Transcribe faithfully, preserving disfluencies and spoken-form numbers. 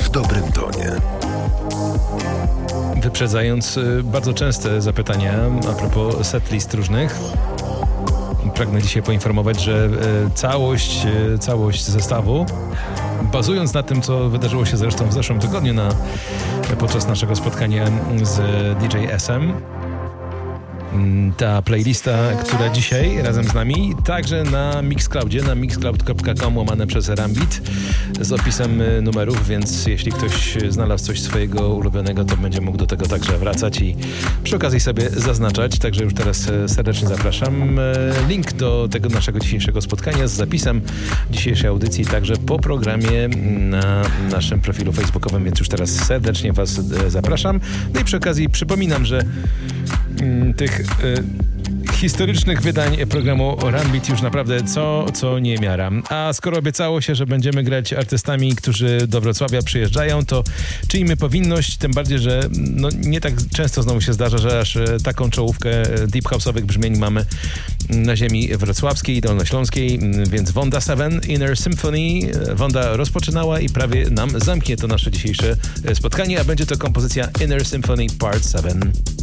w dobrym tonie. Wyprzedzając bardzo częste zapytania a propos setlist różnych, pragnę dzisiaj poinformować, że całość, całość zestawu, bazując na tym, co wydarzyło się zresztą w zeszłym tygodniu na, podczas naszego spotkania z D J S-em, ta playlista, która dzisiaj razem z nami, także na Mixcloudzie, na mixcloud kropka com łamane przez Rambit z opisem numerów, więc jeśli ktoś znalazł coś swojego ulubionego, to będzie mógł do tego także wracać i przy okazji sobie zaznaczać, także już teraz serdecznie zapraszam. Link do tego naszego dzisiejszego spotkania z zapisem dzisiejszej audycji także po programie na naszym profilu facebookowym, więc już teraz serdecznie Was zapraszam. No i przy okazji przypominam, że tych y, historycznych wydań programu Rambit już naprawdę co, co nie miara. A skoro obiecało się, że będziemy grać artystami, którzy do Wrocławia przyjeżdżają, to czyjmy powinność, tym bardziej, że no, nie tak często znowu się zdarza, że aż taką czołówkę deep house'owych brzmień mamy na ziemi wrocławskiej i dolnośląskiej, więc Wanda Seven, Inner Symphony. Wanda rozpoczynała i prawie nam zamknie to nasze dzisiejsze spotkanie, a będzie to kompozycja Inner Symphony Part siedem.